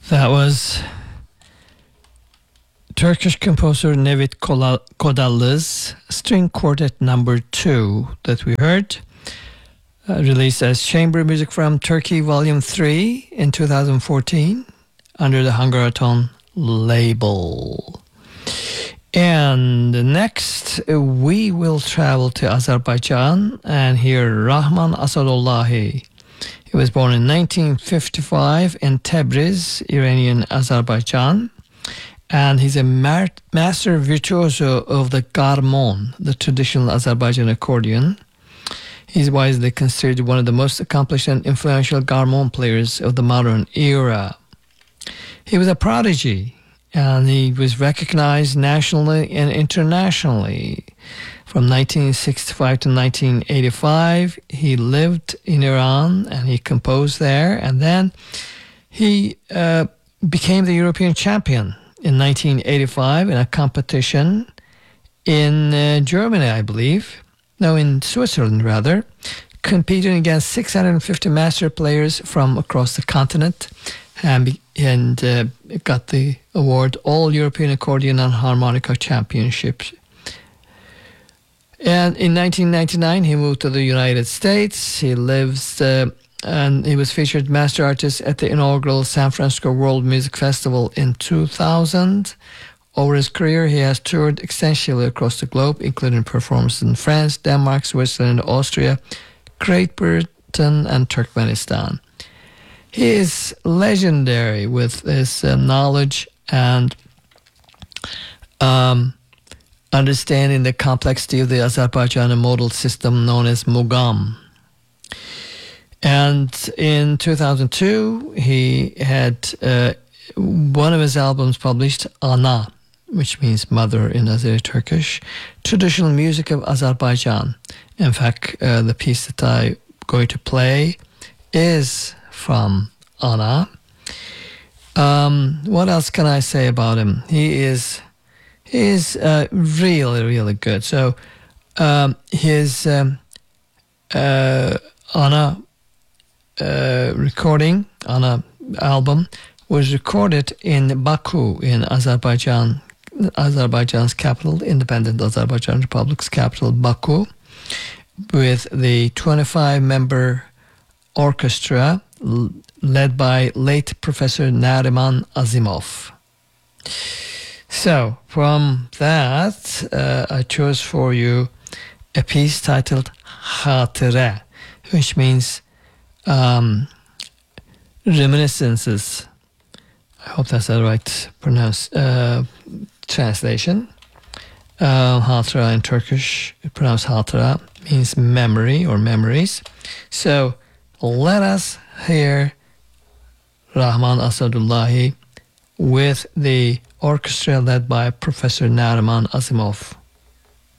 That was Turkish composer Nevit Kodallı's String Quartet Number 2 that we heard, released as Chamber Music from Turkey Volume 3 in 2014 under the Hungaraton label. And next, we will travel to Azerbaijan and hear Rahman Asadullahi. He was born in 1955 in Tabriz, Iranian Azerbaijan, and he's a master virtuoso of the garmon, the traditional Azerbaijan accordion. He's widely considered one of the most accomplished and influential garmon players of the modern era. He was a prodigy, and he was recognized nationally and internationally. From 1965 to 1985, he lived in Iran and he composed there. And then he became the European champion in 1985 in a competition in Germany, I believe. No, in Switzerland, rather. Competing against 650 master players from across the continent. And got the award All European Accordion and Harmonica Championships. And in 1999, he moved to the United States. He lives and he was featured master artist at the inaugural San Francisco World Music Festival in 2000. Over his career, he has toured extensively across the globe, including performances in France, Denmark, Switzerland, Austria, Great Britain, and Turkmenistan. He is legendary with his knowledge and understanding the complexity of the Azerbaijani modal system known as Mugam. And in 2002, he had one of his albums published, Ana, which means mother in Azeri Turkish, traditional music of Azerbaijan. In fact, the piece that I'm going to play is from Ana. What else can I say about him? He is really, really good. So his Ana recording, Ana album, was recorded in Baku in Azerbaijan's capital, independent Azerbaijan Republic's capital, Baku, with the 25-member orchestra led by late Professor Nariman Azimov. So, from that, I chose for you a piece titled Hatıra, which means reminiscences. I hope that's the right translation. Hatıra in Turkish, pronounced hatıra, means memory or memories. So, let us hear Rahman Asadullahi with the orchestra led by Professor Nariman Azimov.